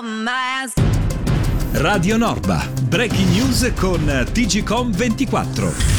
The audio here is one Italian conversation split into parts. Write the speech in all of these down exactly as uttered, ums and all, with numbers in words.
Radio Norba, breaking news con T G Com ventiquattro.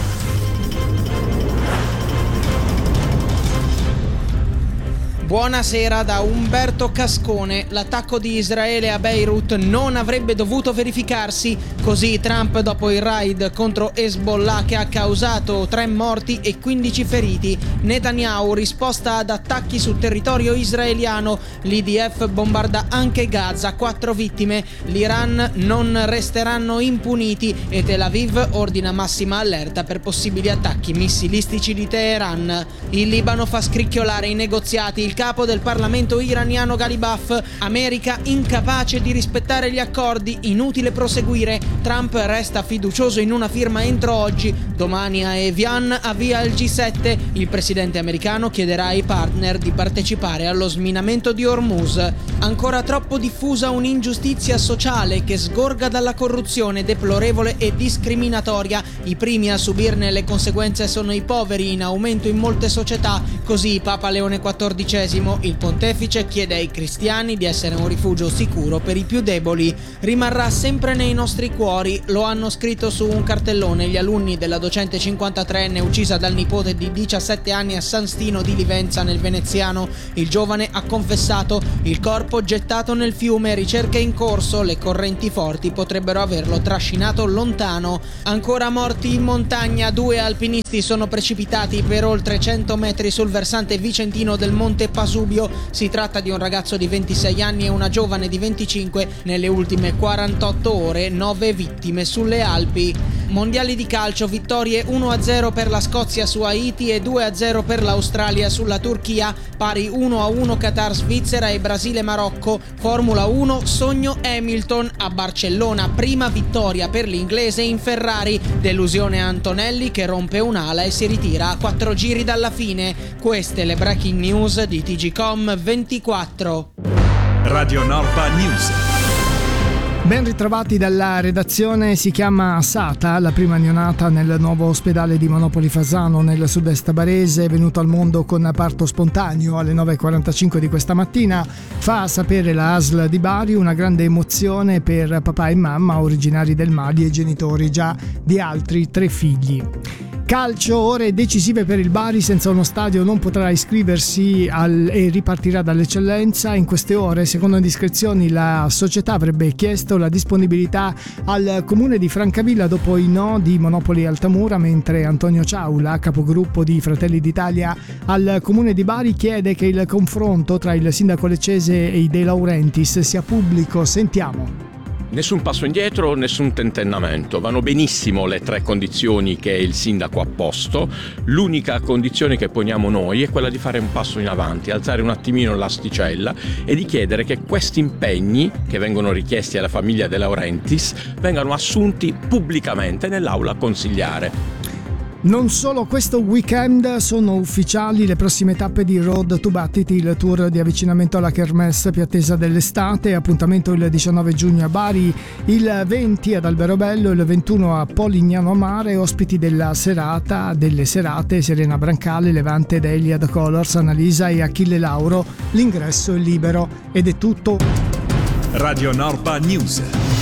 Buonasera da Umberto Cascone. L'attacco di Israele a Beirut non avrebbe dovuto verificarsi. Così Trump dopo il raid contro Hezbollah che ha causato tre morti e quindici feriti. Netanyahu risposta ad attacchi sul territorio israeliano. L'I D F bombarda anche Gaza, quattro vittime. L'Iran non resteranno impuniti e Tel Aviv ordina massima allerta per possibili attacchi missilistici di Teheran. Il Libano fa scricchiolare i negoziati. Il capo del Parlamento iraniano Ghalibaf. America incapace di rispettare gli accordi, inutile proseguire. Trump resta fiducioso in una firma entro oggi. Domani a Evian avvia il G sette. Il presidente americano chiederà ai partner di partecipare allo sminamento di Hormuz. Ancora troppo diffusa un'ingiustizia sociale che sgorga dalla corruzione deplorevole e discriminatoria. I primi a subirne le conseguenze sono i poveri, in aumento in molte società. Così Papa Leone quattordicesimo, il pontefice, chiede ai cristiani di essere un rifugio sicuro per i più deboli. Rimarrà sempre nei nostri cuori, lo hanno scritto su un cartellone gli alunni della docente cinquantatreenne uccisa dal nipote di diciassette anni a San Stino di Livenza nel Veneziano. Il giovane ha confessato: il corpo gettato nel fiume, ricerche in corso, le correnti forti potrebbero averlo trascinato lontano. Ancora morti in montagna, due alpinisti sono precipitati per oltre cento metri sul versante vicentino del Monte Pasubio. Si tratta di un ragazzo di ventisei anni e una giovane di venticinque. Nelle ultime quarantotto ore nove vittime sulle Alpi. Mondiali di calcio, vittorie uno a zero per la Scozia su Haiti e due a zero per l'Australia sulla Turchia, pari uno a uno Qatar, Svizzera e Brasile Marocco. Formula uno, sogno Hamilton a Barcellona, prima vittoria per l'inglese in Ferrari. Delusione Antonelli che rompe un'ala e si ritira a quattro giri dalla fine. Queste le breaking news di T G Com ventiquattro. Radio Norba News. Ben ritrovati dalla redazione. Si chiama Sata, la prima neonata nel nuovo ospedale di Monopoli Fasano nel sud-est barese, è venuto al mondo con parto spontaneo alle nove e quarantacinque di questa mattina. Fa sapere la A S L di Bari, una grande emozione per papà e mamma originari del Mali e genitori già di altri tre figli. Calcio, ore decisive per il Bari, senza uno stadio non potrà iscriversi al, e ripartirà dall'eccellenza. In queste ore, secondo indiscrezioni, la società avrebbe chiesto la disponibilità al comune di Francavilla dopo i no di Monopoli Altamura, mentre Antonio Ciaula, capogruppo di Fratelli d'Italia al comune di Bari, chiede che il confronto tra il sindaco leccese e i De Laurentiis sia pubblico. Sentiamo. Nessun passo indietro, nessun tentennamento. Vanno benissimo le tre condizioni che il sindaco ha posto. L'unica condizione che poniamo noi è quella di fare un passo in avanti, alzare un attimino l'asticella e di chiedere che questi impegni che vengono richiesti alla famiglia De Laurentiis vengano assunti pubblicamente nell'aula consigliare. Non solo, questo weekend sono ufficiali le prossime tappe di Road to Battiti, il tour di avvicinamento alla Kermesse più attesa dell'estate. Appuntamento il diciannove giugno a Bari, il venti ad Alberobello, il ventuno a Polignano a Mare. Ospiti della serata, delle serate, Serena Brancale, Levante Delia, The Colors, Annalisa e Achille Lauro. L'ingresso è libero ed è tutto. Radio Norba News.